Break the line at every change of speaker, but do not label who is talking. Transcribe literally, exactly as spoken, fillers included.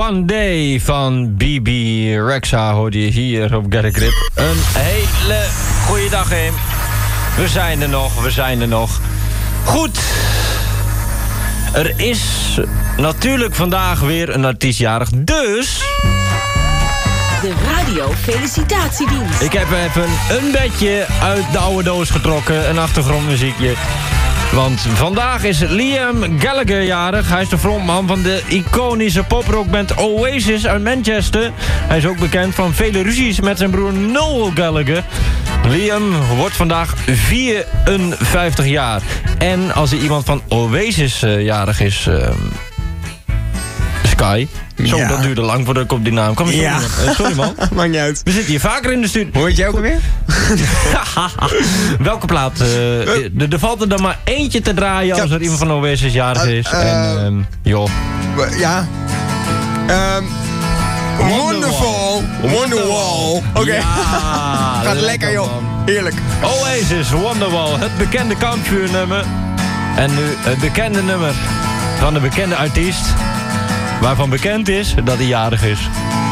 One Day van B B Rexha hoorde je hier op Get a Grip. Een hele goede dag, Eem. We zijn er nog, we zijn er nog. Goed. Er is natuurlijk vandaag weer een artiest jarig, dus...
De Radio Felicitatiedienst.
Ik heb even een bedje uit de oude doos getrokken, een achtergrondmuziekje. Want vandaag is Liam Gallagher jarig. Hij is de frontman van de iconische poprockband Oasis uit Manchester. Hij is ook bekend van vele ruzies met zijn broer Noel Gallagher. Liam wordt vandaag vierenvijftig jaar. En als er iemand van Oasis uh, jarig is... Uh, Sky. Zo, ja. Dat duurde lang voordat ik op die naam kwam. Sorry,
ja.
uh, sorry man.
Maakt niet uit.
We zitten hier vaker in de studio.
Hoort jij ook alweer?
Welke plaat? Uh, er valt er dan maar eentje te draaien als er iemand van Oasis jarig is. Uh, uh, en, um, joh.
Ja. Um, Wonderful. Wonderwall. Oké. Okay. Ja, gaat lekker, joh. Heerlijk.
Oasis, Wonderwall. Het bekende kampvuurnummer. En nu het bekende nummer van de bekende artiest... waarvan bekend is dat hij jarig is.